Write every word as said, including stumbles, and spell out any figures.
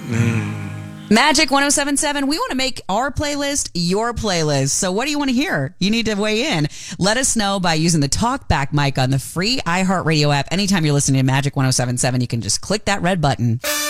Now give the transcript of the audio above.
Magic one oh seven point seven, we want to make our playlist your playlist. So what do you want to hear? You need to weigh in. Let us know by using the talkback mic on the free iHeartRadio app. Anytime you're listening to Magic one oh seven point seven, you can just click that red button.